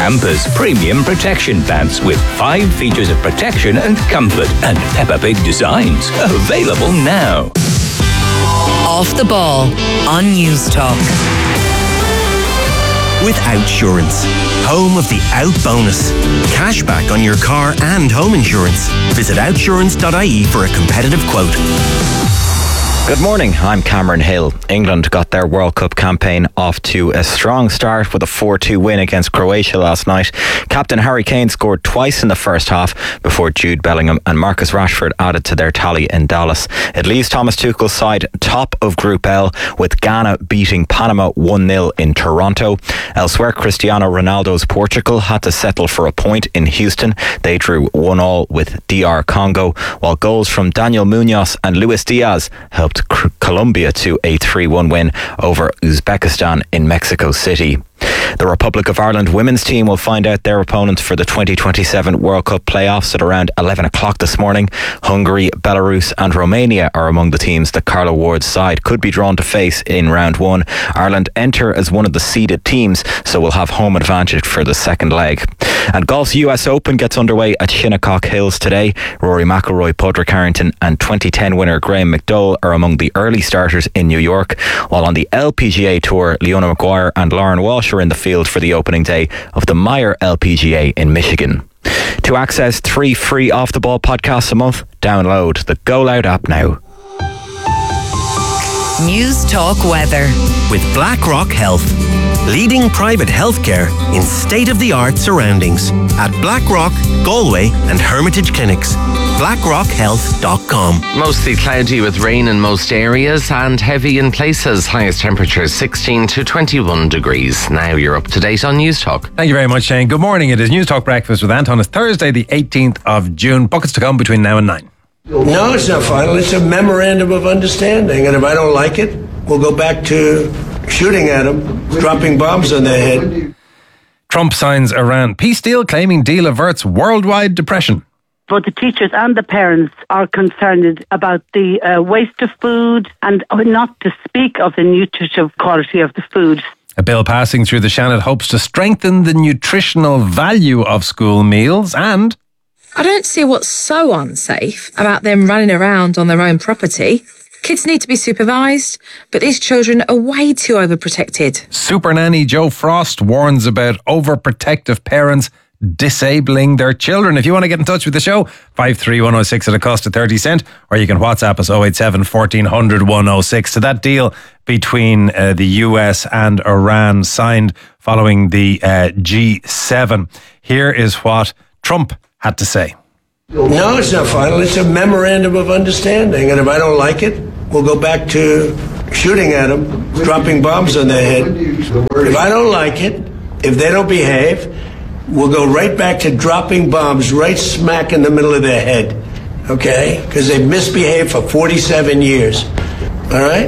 Campus Premium Protection Pants with 5 features of protection and comfort and Peppa Pig designs. Available now. Off the Ball on News Talk. With Outsurance, home of the Out Bonus. Cashback on your car and home insurance. Visit outsurance.ie for a competitive quote. Good morning, I'm Cameron Hill. England got their World Cup campaign off to a strong start with a 4-2 win against Croatia last night. Captain Harry Kane scored twice in the first half before Jude Bellingham and Marcus Rashford added to their tally in Dallas. It leaves Thomas Tuchel's side top of Group L, with Ghana beating Panama 1-0 in Toronto. Elsewhere, Cristiano Ronaldo's Portugal had to settle for a point in Houston. They drew 1-1 with DR Congo, while goals from Daniel Munoz and Luis Diaz helped Colombia to a 3-1 win over Uzbekistan in Mexico City. The Republic of Ireland women's team will find out their opponents for the 2027 World Cup playoffs at around 11 o'clock this morning. Hungary, Belarus and Romania are among the teams that Carla Ward's side could be drawn to face in round 1. Ireland enter as one of the seeded teams, so will have home advantage for the second leg. And golf's US Open gets underway at Shinnecock Hills today. Rory McIlroy, Padraig Harrington and 2010 winner Graham McDowell are among the early starters in New York, while on the LPGA Tour, Leona Maguire and Lauren Walsh are in the field for the opening day of the Meyer LPGA in Michigan. To access 3 free Off the Ball podcasts a month, download the Go Loud app now. News Talk weather. With BlackRock Health, leading private healthcare in state-of-the-art surroundings at Blackrock, Galway and Hermitage Clinics. BlackRockHealth.com. Mostly cloudy with rain in most areas and heavy in places. Highest temperatures 16 to 21 degrees. Now you're up to date on News Talk. Thank you very much, Shane. Good morning. It is News Talk Breakfast with Anton. It's Thursday, the 18th of June. Buckets to come between now and 9. No, it's not final. It's a memorandum of understanding. And if I don't like it, we'll go back to shooting at them, dropping bombs on their head. Trump signs Iran peace deal, claiming deal averts worldwide depression. Both the teachers and the parents are concerned about the waste of food and not to speak of the nutritive quality of the food. A bill passing through the Senate hopes to strengthen the nutritional value of school meals. And I don't see what's so unsafe about them running around on their own property. Kids need to be supervised, but these children are way too overprotected. Super nanny Joe Frost warns about overprotective parents disabling their children. If you want to get in touch with the show, 53106 at a cost of 30 cents, or you can WhatsApp us 087 1400 106 to that deal between the US and Iran signed following the G7. Here is what Trump had to say. No, it's not final. It's a memorandum of understanding. And if I don't like it, we'll go back to shooting at them, dropping bombs on their head. If I don't like it, if they don't behave, we'll go right back to dropping bombs right smack in the middle of their head. Okay? Because they've misbehaved for 47 years. All right?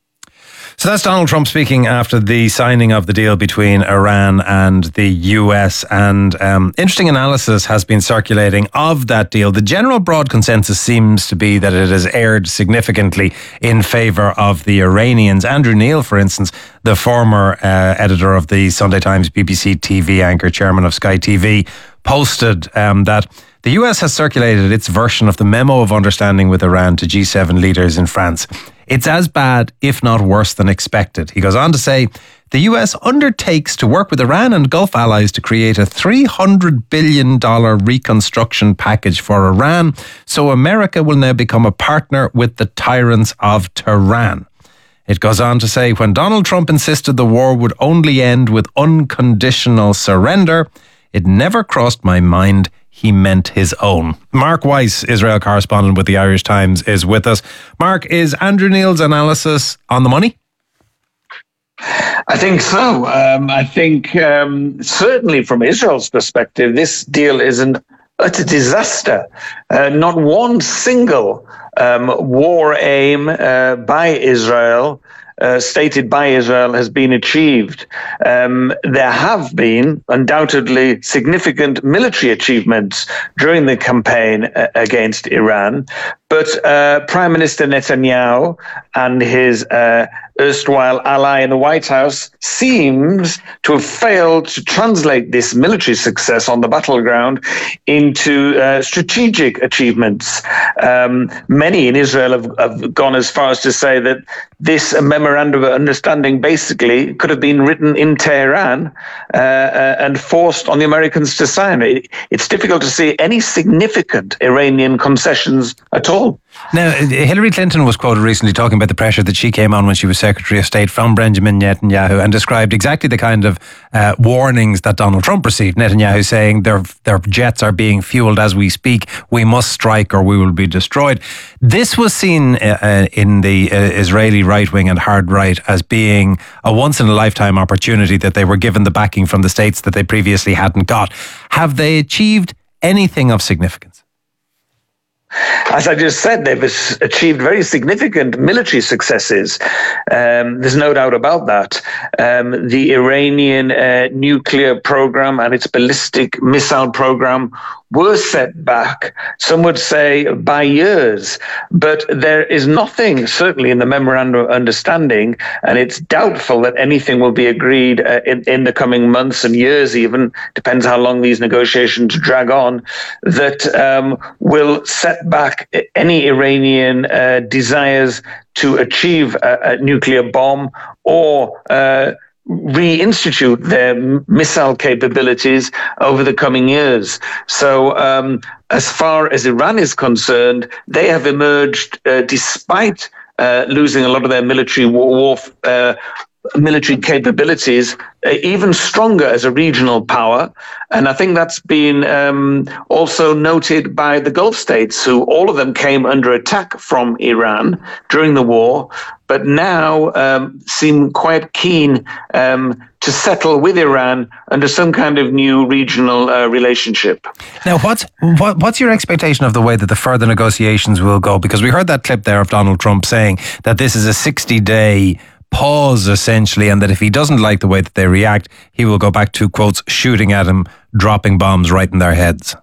So that's Donald Trump speaking after the signing of the deal between Iran and the US. And interesting analysis has been circulating of that deal. The general broad consensus seems to be that it has erred significantly in favour of the Iranians. Andrew Neil, for instance, the former editor of the Sunday Times, BBC TV anchor, chairman of Sky TV, posted that the US has circulated its version of the memo of understanding with Iran to G7 leaders in France. It's as bad, if not worse, than expected. He goes on to say, the US undertakes to work with Iran and Gulf allies to create a $300 billion reconstruction package for Iran, so America will now become a partner with the tyrants of Tehran. It goes on to say, when Donald Trump insisted the war would only end with unconditional surrender, it never crossed my mind he meant his own. Mark Weiss, Israel correspondent with the Irish Times, is with us. Mark, is Andrew Neil's analysis on the money? I think so. I think certainly from Israel's perspective, this deal is an utter disaster. Not one single war aim by Israel stated by Israel has been achieved. There have been undoubtedly significant military achievements during the campaign against Iran, but Prime Minister Netanyahu and his erstwhile ally in the White House, seems to have failed to translate this military success on the battleground into strategic achievements. Many in Israel have gone as far as to say that this memorandum of understanding basically could have been written in Tehran and forced on the Americans to sign it. It's difficult to see any significant Iranian concessions at all. Now, Hillary Clinton was quoted recently talking about the pressure that she came on when she was Secretary of State from Benjamin Netanyahu, and described exactly the kind of warnings that Donald Trump received. Netanyahu saying their jets are being fueled as we speak, we must strike or we will be destroyed. This was seen in the Israeli right-wing and hard right as being a once-in-a-lifetime opportunity that they were given the backing from the states that they previously hadn't got. Have they achieved anything of significance? As I just said, they've achieved very significant military successes. There's no doubt about that. The Iranian nuclear program and its ballistic missile program were set back, some would say by years, but there is nothing, certainly in the memorandum of understanding, and it's doubtful that anything will be agreed in the coming months and years even, depends how long these negotiations drag on, that will set back any Iranian desires to achieve a nuclear bomb or reinstitute their missile capabilities over the coming years. So as far as Iran is concerned, they have emerged despite losing a lot of their military capabilities, even stronger as a regional power. And I think that's been also noted by the Gulf states, who all of them came under attack from Iran during the war, but now seem quite keen to settle with Iran under some kind of new regional relationship. Now, what's your expectation of the way that the further negotiations will go? Because we heard that clip there of Donald Trump saying that this is a 60-day pause, essentially, and that if he doesn't like the way that they react, he will go back to, quotes, shooting at him, dropping bombs right in their heads.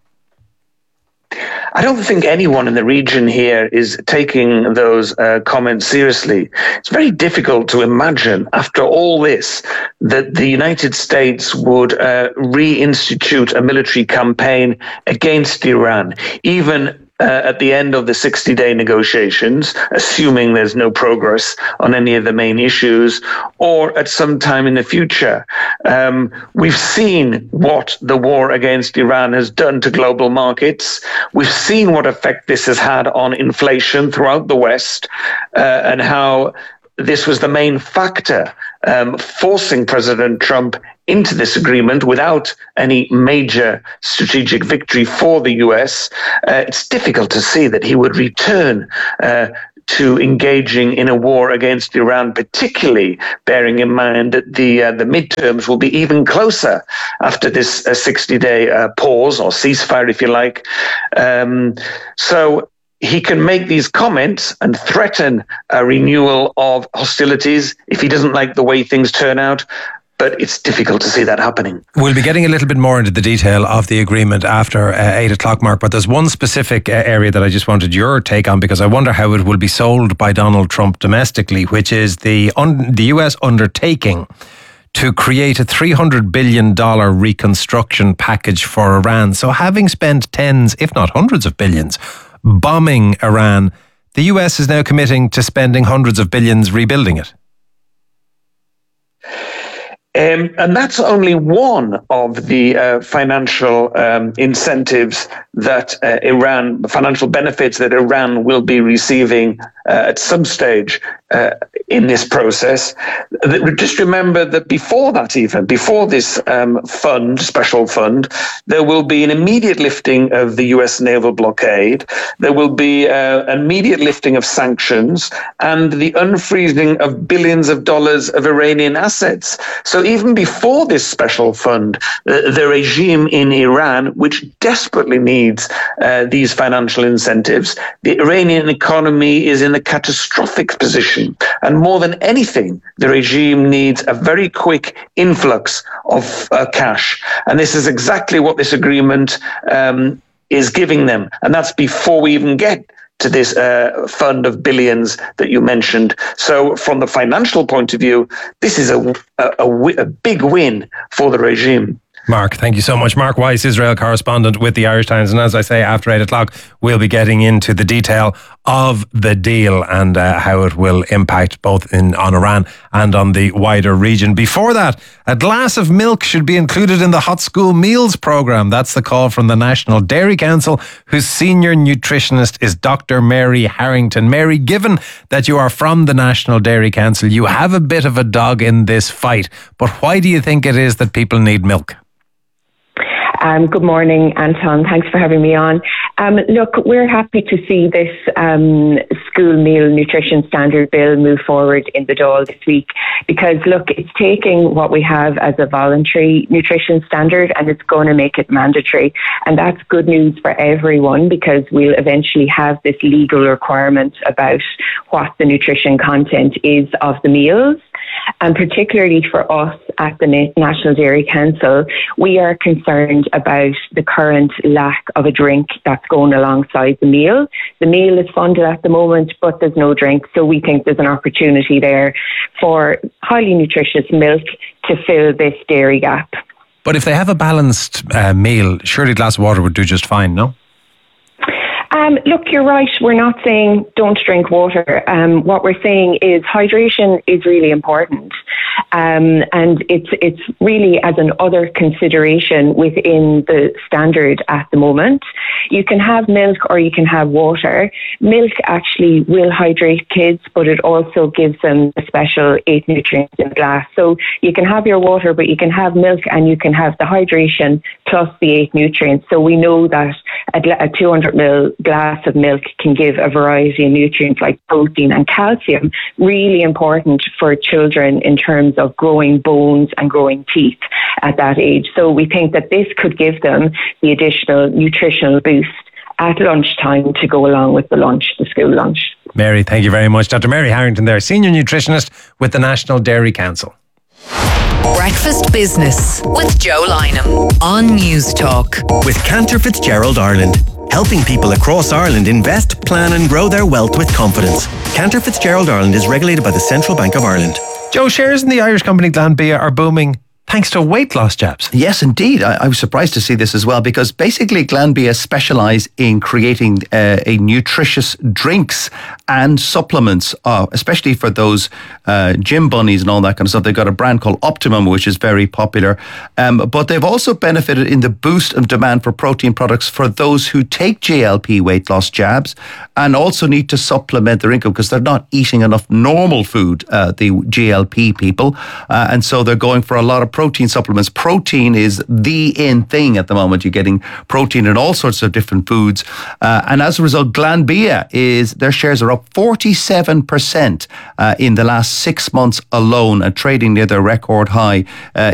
I don't think anyone in the region here is taking those comments seriously. It's very difficult to imagine, after all this, that the United States would reinstitute a military campaign against Iran, even at the end of the 60-day negotiations, assuming there's no progress on any of the main issues, or at some time in the future. We've seen what the war against Iran has done to global markets. We've seen what effect this has had on inflation throughout the West, and how this was the main factor forcing President Trump into this agreement without any major strategic victory for the US. It's difficult to see that he would return to engaging in a war against Iran, particularly bearing in mind that the midterms will be even closer after this 60-day pause or ceasefire, if you like. So he can make these comments and threaten a renewal of hostilities if he doesn't like the way things turn out. But it's difficult to see that happening. We'll be getting a little bit more into the detail of the agreement after 8 o'clock, Mark, but there's one specific area that I just wanted your take on, because I wonder how it will be sold by Donald Trump domestically, which is the US undertaking to create a $300 billion reconstruction package for Iran. So having spent tens, if not hundreds of billions, bombing Iran, the US is now committing to spending hundreds of billions rebuilding it. And that's only one of the financial incentives that financial benefits that Iran will be receiving at some stage in this process. Just remember that before this special fund, there will be an immediate lifting of the US naval blockade. There will be an immediate lifting of sanctions and the unfreezing of billions of dollars of Iranian assets. So even before this special fund, the regime in Iran, which desperately needs these financial incentives, the Iranian economy is in a catastrophic position. And more than anything, the regime needs a very quick influx of cash. And this is exactly what this agreement is giving them. And that's before we even get to this fund of billions that you mentioned. So from the financial point of view, this is a big win for the regime. Mark, thank you so much. Mark Weiss, Israel correspondent with the Irish Times. And as I say, after 8 o'clock, we'll be getting into the detail of the deal and how it will impact both on Iran and on the wider region. Before that, a glass of milk should be included in the Hot School Meals programme. That's the call from the National Dairy Council, whose senior nutritionist is Dr. Mary Harrington. Mary, given that you are from the National Dairy Council, you have a bit of a dog in this fight. But why do you think it is that people need milk? Good morning, Anton. Thanks for having me on. Look, we're happy to see this school meal nutrition standard bill move forward in the Dáil this week because, look, it's taking what we have as a voluntary nutrition standard and it's going to make it mandatory. And that's good news for everyone because we'll eventually have this legal requirement about what the nutrition content is of the meals. And particularly for us at the National Dairy Council, we are concerned about the current lack of a drink that's going alongside the meal. The meal is funded at the moment, but there's no drink. So we think there's an opportunity there for highly nutritious milk to fill this dairy gap. But if they have a balanced meal, surely a glass of water would do just fine, no? Look, you're right. We're not saying don't drink water. What we're saying is hydration is really important. And it's really as an other consideration within the standard at the moment. You can have milk or you can have water. Milk actually will hydrate kids, but it also gives them a special 8 nutrients in a glass. So you can have your water, but you can have milk and you can have the hydration plus the 8 nutrients. So we know that a 200 ml glass of milk can give a variety of nutrients like protein and calcium, really important for children in terms of growing bones and growing teeth at that age. So we think that this could give them the additional nutritional boost at lunchtime to go along with the school lunch. Mary, thank you very much. Dr. Mary Harrington there, senior nutritionist with the National Dairy Council. Breakfast Business with Joe Lynham on News Talk. With Cantor Fitzgerald Ireland, helping people across Ireland invest, plan and grow their wealth with confidence. Cantor Fitzgerald Ireland is regulated by the Central Bank of Ireland. Joe, shares in the Irish company Glanbia are booming thanks to weight loss jabs. Yes, indeed. I was surprised to see this as well because basically Glanbia specialise in creating a nutritious drinks and supplements, especially for those gym bunnies and all that kind of stuff. They've got a brand called Optimum, which is very popular. But they've also benefited in the boost of demand for protein products for those who take GLP weight loss jabs and also need to supplement their income because they're not eating enough normal food, the GLP people. And so they're going for a lot of protein supplements. Protein is the in thing at the moment. You're getting protein in all sorts of different foods. And as a result, Glanbia their shares are up 47% in the last 6 months alone, trading near their record high